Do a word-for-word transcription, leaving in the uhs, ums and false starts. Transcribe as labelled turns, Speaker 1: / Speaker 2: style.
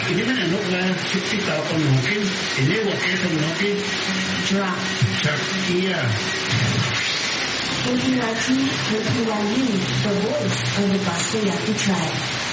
Speaker 1: Ini menunjukkan kita akan mungkin ini wakil mungkin
Speaker 2: drop.
Speaker 1: Iya.
Speaker 2: fourteen ninety, thirteen ninety, the voice of the gospel yapi tribe.